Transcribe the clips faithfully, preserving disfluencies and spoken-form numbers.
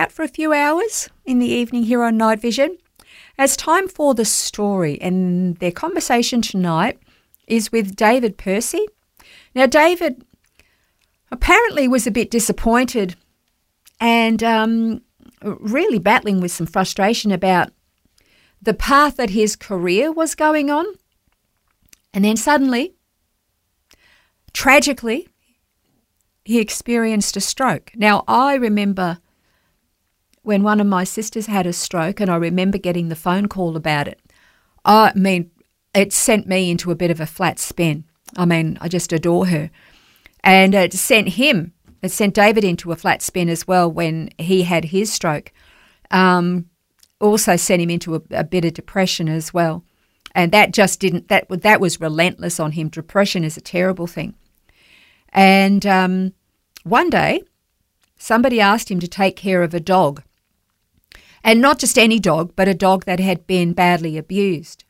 out for a few hours in the evening here on Night Vision. It's time for the story, and their conversation tonight is with David Percy. Now, David apparently was a bit disappointed and um, really battling with some frustration about the path that his career was going on. And then suddenly, tragically, he experienced a stroke. Now, I remember when one of my sisters had a stroke, and I remember getting the phone call about it. I mean, it sent me into a bit of a flat spin. I mean, I just adore her. And it sent him, it sent David into a flat spin as well when he had his stroke. Um, also sent him into a, a bit of depression as well. And that just didn't, that, that was relentless on him. Depression is a terrible thing. And um, one day, somebody asked him to take care of a dog. And not just any dog, but a dog that had been badly abused.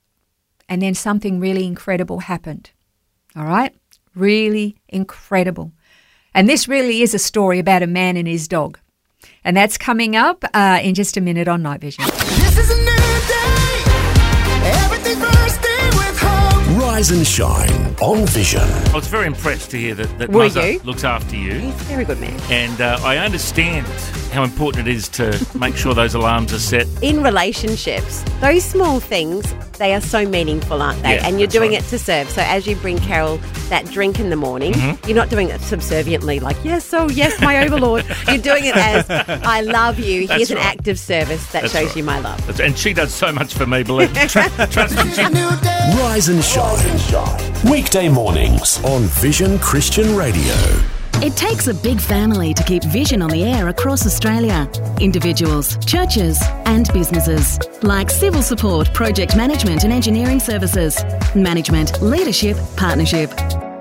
And then something really incredible happened. All right? Really incredible. And this really is a story about a man and his dog. And that's coming up uh, in just a minute on Night Vision. This is a new day. Everything's bursting with hope. Rise and shine on Vision. I was very impressed to hear that, that Were Mother you? looks after you. He's a very good man. And uh, I understand how important it is to make sure those alarms are set. In relationships, those small things, they are so meaningful, aren't they? Yeah, and you're that's doing right. it to serve. So as you bring Carol that drink in the morning, Mm-hmm. you're not doing it subserviently like, yes, oh, yes, my overlord. You're doing it as, I love you. That's Here's an right. act of service that That's shows right. you my love. That's- And she does so much for me, believe me. Tr- Trust me. She, Rise and shine. Weekday mornings on Vision Christian Radio. It takes a big family to keep Vision on the air across Australia. Individuals, churches and businesses. Like civil support, project management and engineering services. Management, leadership, partnership.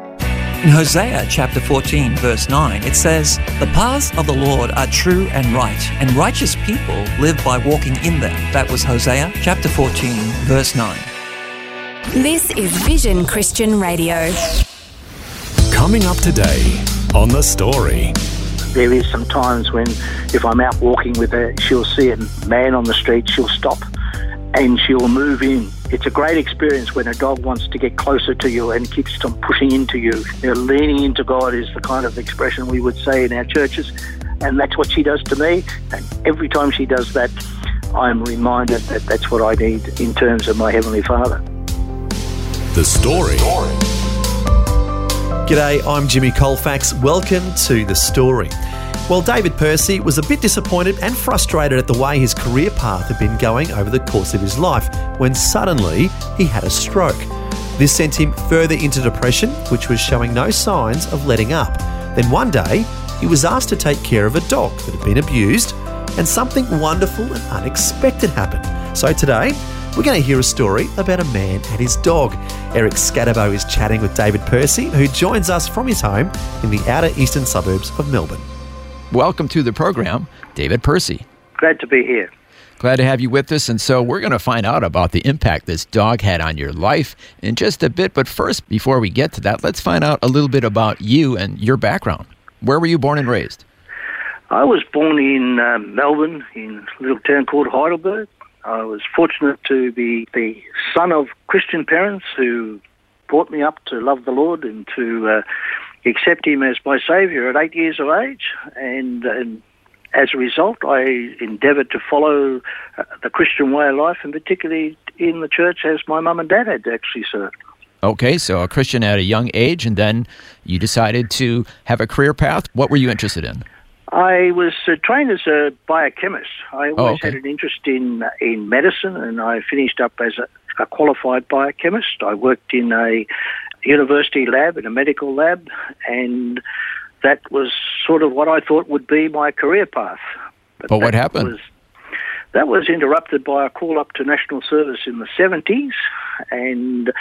In Hosea chapter fourteen, verse nine, it says, "The paths of the Lord are true and right, and righteous people live by walking in them." That was Hosea chapter fourteen, verse nine. This is Vision Christian Radio. Coming up today on The Story. There is some times when if I'm out walking with her, she'll see a man on the street, she'll stop and she'll move in. It's a great experience when a dog wants to get closer to you and keeps on pushing into you. You know, leaning into God is the kind of expression we would say in our churches, and that's what she does to me. And every time she does that, I'm reminded that that's what I need in terms of my Heavenly Father. The Story. G'day, I'm Jimmy Colfax. Welcome to The Story. Well, David Percy was a bit disappointed and frustrated at the way his career path had been going over the course of his life when suddenly he had a stroke. This sent him further into depression, which was showing no signs of letting up. Then one day, he was asked to take care of a dog that had been abused, and something wonderful and unexpected happened. So today, we're going to hear a story about a man and his dog. Eric Scatterbo is chatting with David Percy, who joins us from his home in the outer eastern suburbs of Melbourne. Welcome to the program, David Percy. Glad to be here. Glad to have you with us. And so we're going to find out about the impact this dog had on your life in just a bit. But first, before we get to that, let's find out a little bit about you and your background. Where were you born and raised? I was born in uh, Melbourne, in a little town called Heidelberg. I was fortunate to be the son of Christian parents who brought me up to love the Lord and to uh, accept Him as my Saviour at eight years of age. And, and as a result, I endeavoured to follow uh, the Christian way of life, and particularly in the church as my mum and dad had actually served. Okay, so a Christian at a young age, and then you decided to have a career path. What were you interested in? I was uh, trained as a biochemist. I always Oh, okay. had an interest in in medicine, and I finished up as a, a qualified biochemist. I worked in a university lab, in a medical lab, and that was sort of what I thought would be my career path. But what that happened? Was, that was interrupted by a call up to national service in the seventies, and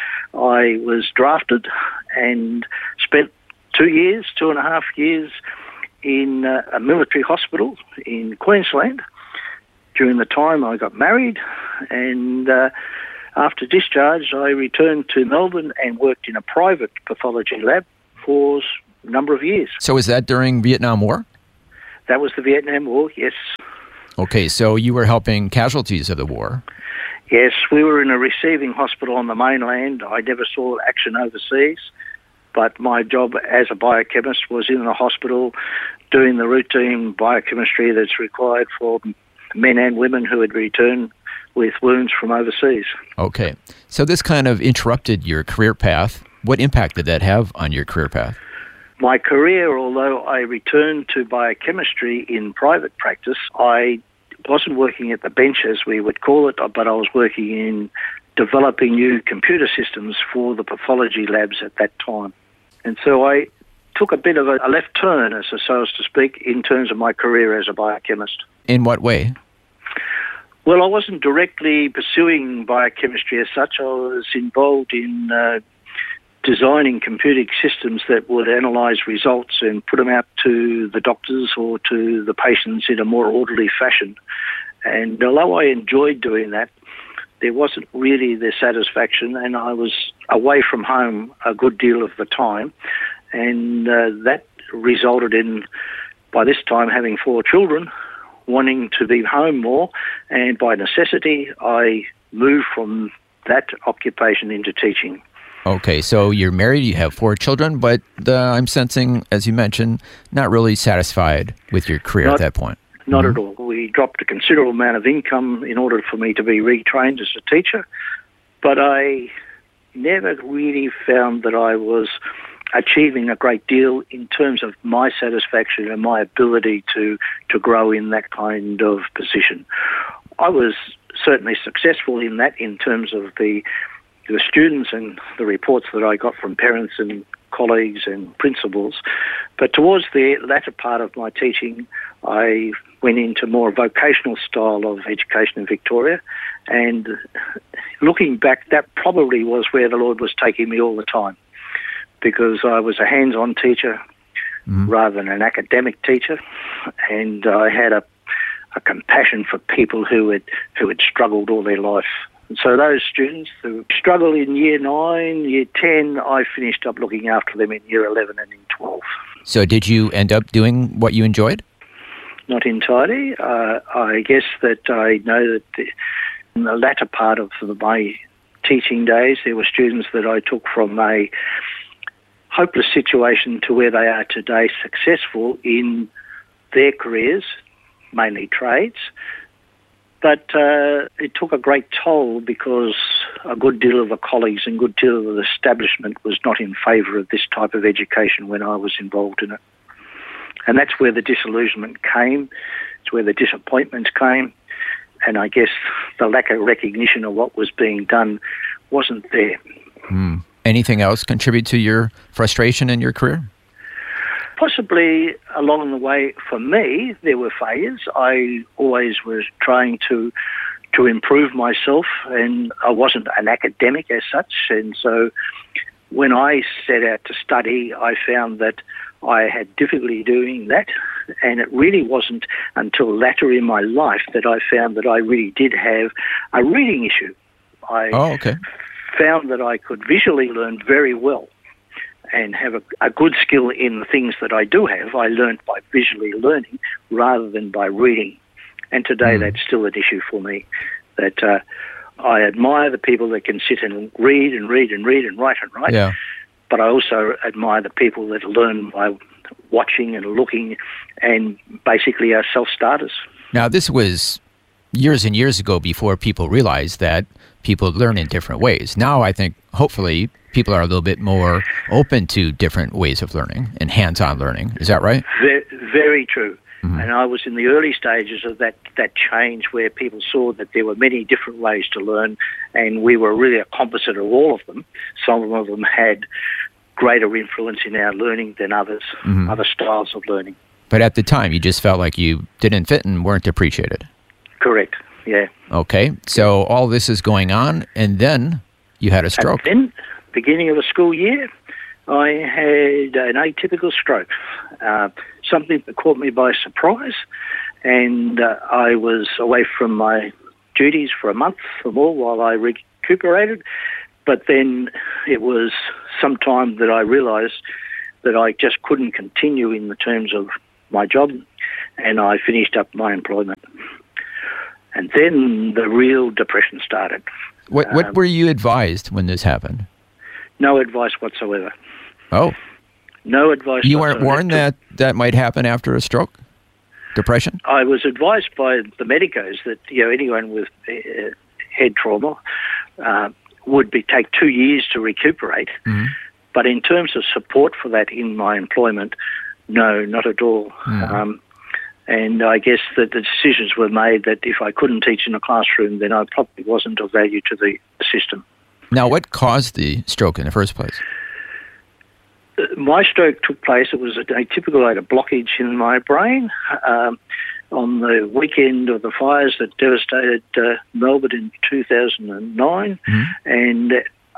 I was drafted and spent two years, two and a half years in uh, a military hospital in Queensland. During the time I got married, and uh, after discharge I returned to Melbourne and worked in a private pathology lab for a number of years. So is that during Vietnam War? That was the Vietnam War, yes. Okay, so you were helping casualties of the war. Yes, we were in a receiving hospital on the mainland. I never saw action overseas, but my job as a biochemist was in the hospital doing the routine biochemistry that's required for men and women who had returned with wounds from overseas. Okay, so this kind of interrupted your career path. What impact did that have on your career path? My career, although I returned to biochemistry in private practice, I wasn't working at the bench, as we would call it, but I was working in developing new computer systems for the pathology labs at that time. And so I took a bit of a, a left turn, as so as to speak, in terms of my career as a biochemist. In what way? Well, I wasn't directly pursuing biochemistry as such. I was involved in uh, designing computing systems that would analyse results and put them out to the doctors or to the patients in a more orderly fashion. And although I enjoyed doing that, there wasn't really the satisfaction, and I was away from home a good deal of the time. And uh, that resulted in, by this time, having four children, wanting to be home more, and by necessity, I moved from that occupation into teaching. Okay, so you're married, you have four children, but uh, I'm sensing, as you mentioned, not really satisfied with your career Not, at that point. Not mm-hmm. at all. We dropped a considerable amount of income in order for me to be retrained as a teacher, but I never really found that I was achieving a great deal in terms of my satisfaction and my ability to, to grow in that kind of position. I was certainly successful in that in terms of the the students and the reports that I got from parents and colleagues and principals. But towards the latter part of my teaching, I went into more vocational style of education in Victoria. And looking back, that probably was where the Lord was taking me all the time, because I was a hands-on teacher mm-hmm. rather than an academic teacher. And I had a, a compassion for people who had, who had struggled all their life. And so those students who struggled in year nine, year ten, I finished up looking after them in year eleven and in twelve. So did you end up doing what you enjoyed? Not entirely. Uh, I guess that I know that the, in the latter part of the, my teaching days, there were students that I took from a hopeless situation to where they are today, successful in their careers, mainly trades. But uh, it took a great toll because a good deal of the colleagues and good deal of the establishment was not in favour of this type of education when I was involved in it. And that's where the disillusionment came. It's where the disappointment came. And I guess the lack of recognition of what was being done wasn't there. Hmm. Anything else contribute to your frustration in your career? Possibly along the way, for me, there were failures. I always was trying to to improve myself, and I wasn't an academic as such. And so when I set out to study, I found that I had difficulty doing that. And it really wasn't until later in my life that I found that I really did have a reading issue. I oh, okay. found that I could visually learn very well and have a, a good skill in the things that I do have. I learned by visually learning rather than by reading. And today mm. that's still an issue for me, that uh, I admire the people that can sit and read and read and read and write and write, yeah. but I also admire the people that learn by watching and looking and basically are self-starters. Now, this was years and years ago before people realized that people learn in different ways. Now, I think, hopefully, people are a little bit more open to different ways of learning and hands-on learning. Is that right? Very, very true. Mm-hmm. And I was in the early stages of that, that change where people saw that there were many different ways to learn, and we were really a composite of all of them. Some of them had greater influence in our learning than others, mm-hmm. other styles of learning. But at the time, you just felt like you didn't fit and weren't appreciated. Correct, yeah. Okay, so all this is going on, and then you had a stroke. And then, beginning of the school year, I had an atypical stroke, uh, something that caught me by surprise, and uh, I was away from my duties for a month or more while I recuperated, but then it was some time that I realised that I just couldn't continue in the terms of my job, and I finished up my employment. And then the real depression started. What What Um, were you advised when this happened? No advice whatsoever. Oh, No advice you weren't whatsoever. warned that that might happen after a stroke, depression? I was advised by the medicos that, you know, anyone with uh, head trauma uh, would be take two years to recuperate. Mm-hmm. But in terms of support for that in my employment, no, not at all. Mm. Um, and I guess that the decisions were made that if I couldn't teach in a classroom, then I probably wasn't of value to the system. Now, what caused the stroke in the first place? Uh, My stroke took place, it was a, a typical I had a blockage in my brain um, on the weekend of the fires that devastated uh, Melbourne in two thousand nine. Mm-hmm. And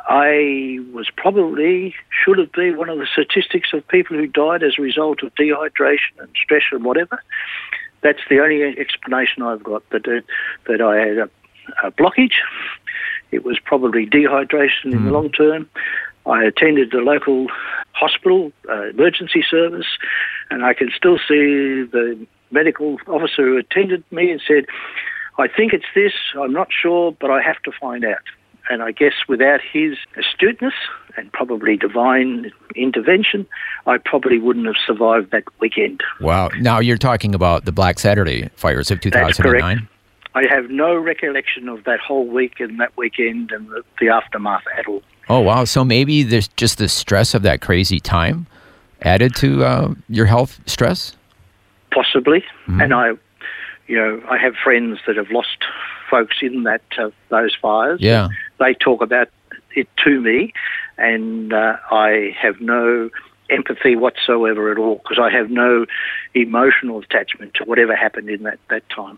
I was probably, should have been one of the statistics of people who died as a result of dehydration and stress and whatever. That's the only explanation I've got, that uh, that I had a, a blockage. It was probably dehydration mm. in the long term. I attended the local hospital uh, emergency service, and I can still see the medical officer who attended me and said, I think it's this, I'm not sure, but I have to find out. And I guess without his astuteness and probably divine intervention, I probably wouldn't have survived that weekend. Wow. Now you're talking about the Black Saturday fires of two thousand nine? That's correct. I have no recollection of that whole week and that weekend and the, the aftermath at all. Oh, wow. So maybe there's just the stress of that crazy time added to uh, your health stress? Possibly. Mm-hmm. And I, you know, I have friends that have lost folks in that uh, those fires. Yeah. They talk about it to me, and uh, I have no empathy whatsoever at all because I have no emotional attachment to whatever happened in that, that time.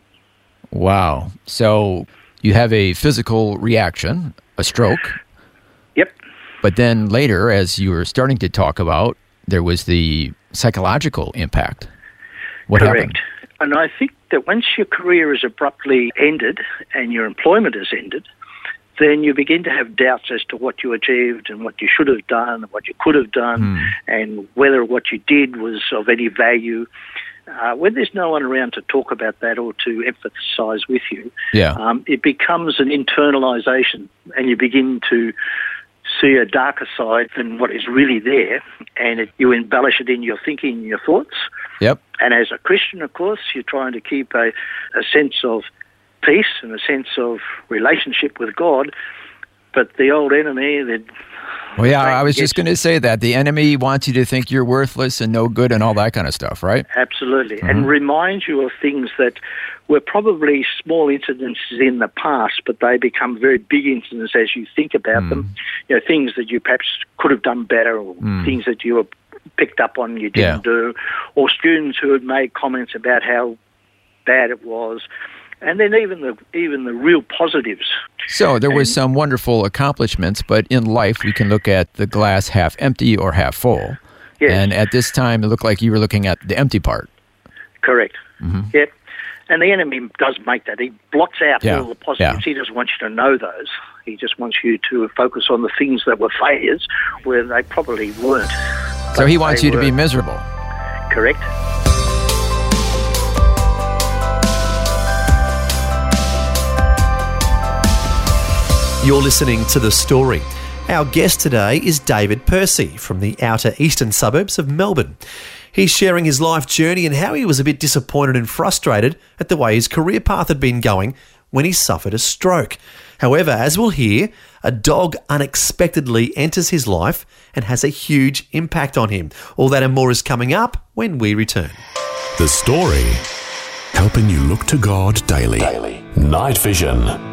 Wow. So you have a physical reaction, a stroke. Yep. But then later, as you were starting to talk about, there was the psychological impact. What Correct. happened? And I think that once your career is abruptly ended and your employment has ended, then you begin to have doubts as to what you achieved and what you should have done and what you could have done Hmm. and whether what you did was of any value. Uh, when there's no one around to talk about that or to empathise with you, Yeah. um, it becomes an internalisation and you begin to see a darker side than what is really there, and it, you embellish it in your thinking and your thoughts. Yep. And as a Christian, of course, you're trying to keep a, a sense of peace and a sense of relationship with God. But the old enemy, that Well, yeah, I was just going to say that. The enemy wants you to think you're worthless and no good and all that kind of stuff, right? absolutely, Mm-hmm. and reminds you of things that were probably small incidences in the past, but they become very big incidents as you think about Mm. them. You know, things that you perhaps could have done better, or Mm. things that you were picked up on you didn't Yeah. do, or students who had made comments about how bad it was. And then even the even the real positives. So there was And- some wonderful accomplishments, but in life we can look at the glass half empty or half full. Yes. And at this time, it looked like you were looking at the empty part. Correct. Mm-hmm. Yep. And the enemy does make that. He blots out Yeah. all the positives. Yeah. He doesn't want you to know those. He just wants you to focus on the things that were failures where they probably weren't. So But he wants they you to be were. miserable. Correct. You're listening to The Story. Our guest today is David Percy from the outer eastern suburbs of Melbourne. He's sharing his life journey and how he was a bit disappointed and frustrated at the way his career path had been going when he suffered a stroke. However, as we'll hear, a dog unexpectedly enters his life and has a huge impact on him. All that and more is coming up when we return. The Story, helping you look to God daily. Night Vision.